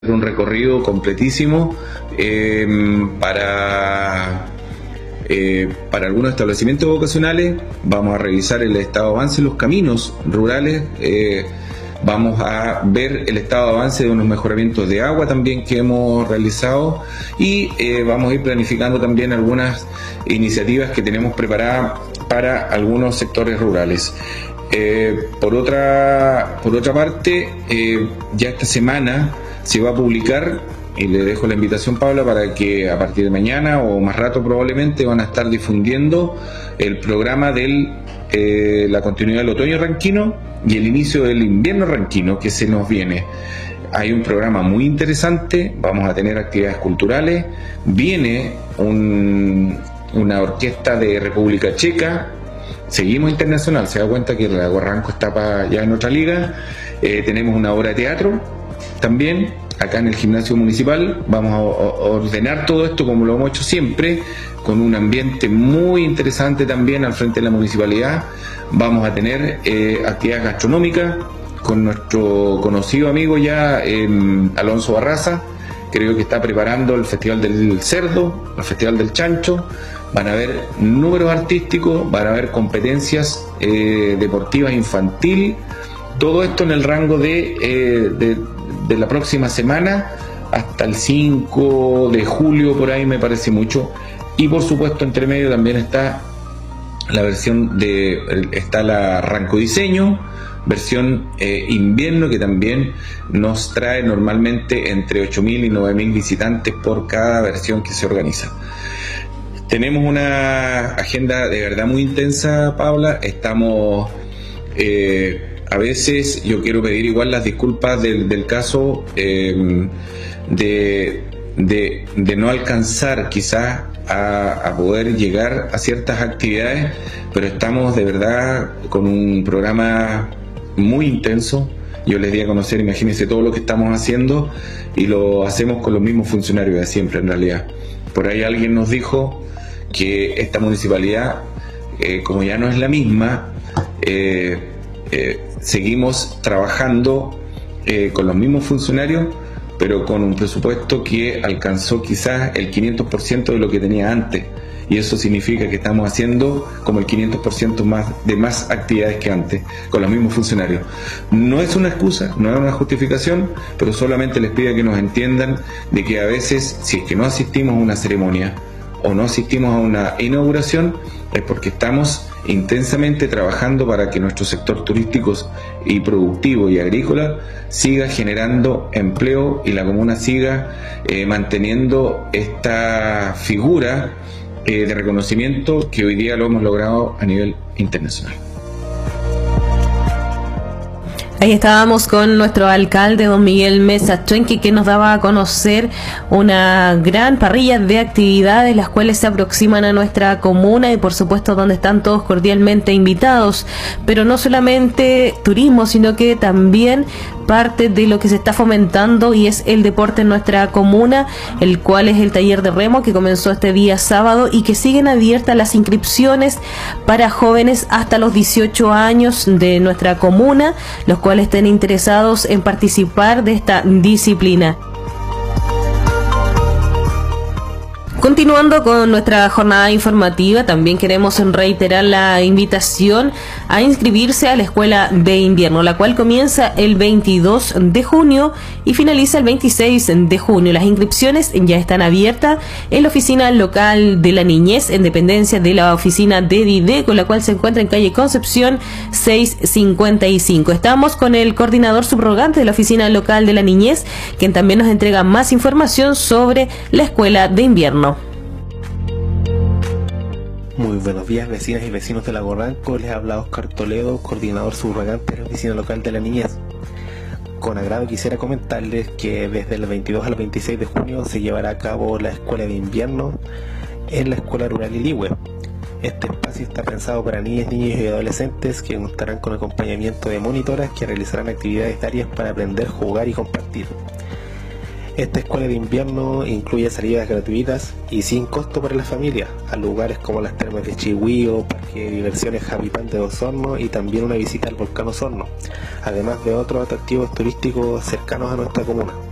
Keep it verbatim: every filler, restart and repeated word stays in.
un recorrido completísimo eh, para, eh, para algunos establecimientos vocacionales. Vamos a revisar el estado de avance de los caminos rurales, eh, vamos a ver el estado de avance de unos mejoramientos de agua también que hemos realizado y eh, vamos a ir planificando también algunas iniciativas que tenemos preparadas para algunos sectores rurales. Eh, por otra, por otra parte, eh, ya esta semana se va a publicar, y le dejo la invitación, Paula, para que a partir de mañana o más rato probablemente van a estar difundiendo el programa de eh, la continuidad del otoño ranquino y el inicio del invierno ranquino que se nos viene. Hay un programa muy interesante, vamos a tener actividades culturales, viene un, una orquesta de República Checa, seguimos internacional, se da cuenta que la Guarranco está para ya en otra liga, eh, tenemos una obra de teatro también acá en el gimnasio municipal. Vamos a ordenar todo esto como lo hemos hecho siempre, con un ambiente muy interesante también al frente de la municipalidad. Vamos a tener eh, actividades gastronómicas con nuestro conocido amigo ya eh, Alonso Barraza, creo que está preparando el Festival del Cerdo, el Festival del Chancho. Van a haber números artísticos, van a haber competencias eh, deportivas infantil, todo esto en el rango de, eh, de, de la próxima semana hasta el cinco de julio, por ahí me parece mucho. Y por supuesto entre medio también está la versión de, está la Ranco Diseño, versión eh, invierno, que también nos trae normalmente entre ocho mil y nueve mil visitantes por cada versión que se organiza. Tenemos una agenda de verdad muy intensa, Paula. Estamos, eh, a veces yo quiero pedir igual las disculpas del, del caso eh, de, de, de no alcanzar quizás a, a poder llegar a ciertas actividades, pero estamos de verdad con un programa muy intenso. Yo les di a conocer, imagínense todo lo que estamos haciendo, y lo hacemos con los mismos funcionarios de siempre en realidad. Por ahí alguien nos dijo que esta municipalidad, eh, como ya no es la misma, eh, eh, seguimos trabajando eh, con los mismos funcionarios, pero con un presupuesto que alcanzó quizás el quinientos por ciento de lo que tenía antes, y eso significa que estamos haciendo como el quinientos por ciento más de más actividades que antes, con los mismos funcionarios. No es una excusa, no es una justificación, pero solamente les pido que nos entiendan de que a veces, si es que no asistimos a una ceremonia o no asistimos a una inauguración, es porque estamos intensamente trabajando para que nuestro sector turístico y productivo y agrícola siga generando empleo y la comuna siga eh, manteniendo esta figura eh, de reconocimiento que hoy día lo hemos logrado a nivel internacional. Ahí estábamos con nuestro alcalde, don Miguel Mesa Chuenqui, que nos daba a conocer una gran parrilla de actividades las cuales se aproximan a nuestra comuna y por supuesto donde están todos cordialmente invitados, pero no solamente turismo, sino que también parte de lo que se está fomentando y es el deporte en nuestra comuna, el cual es el taller de remo que comenzó este día sábado y que siguen abiertas las inscripciones para jóvenes hasta los dieciocho años de nuestra comuna, los cuales estén interesados en participar de esta disciplina. Continuando con nuestra jornada informativa, también queremos reiterar la invitación a inscribirse a la Escuela de Invierno, la cual comienza el veintidós de junio y finaliza el veintiséis de junio. Las inscripciones ya están abiertas en la oficina local de la niñez, en dependencia de la oficina de DIDE, con la cual se encuentra en calle Concepción seiscientos cincuenta y cinco. Estamos con el coordinador subrogante de la oficina local de la niñez, quien también nos entrega más información sobre la Escuela de Invierno. Muy buenos días, vecinas y vecinos de la Guarranco. Les habla Oscar Toledo, coordinador subrogante de la oficina local de la niñez. Con agrado quisiera comentarles que desde el veintidós al veintiséis de junio se llevará a cabo la Escuela de Invierno en la Escuela Rural Iligüe. Este espacio está pensado para niñas, niños y adolescentes que contarán con acompañamiento de monitoras que realizarán actividades diarias para aprender, jugar y compartir. Esta escuela de invierno incluye salidas gratuitas y sin costo para las familias a lugares como las termas de Chihuío, parque de diversiones Happy Pan de Osorno y también una visita al volcán Osorno, además de otros atractivos turísticos cercanos a nuestra comuna.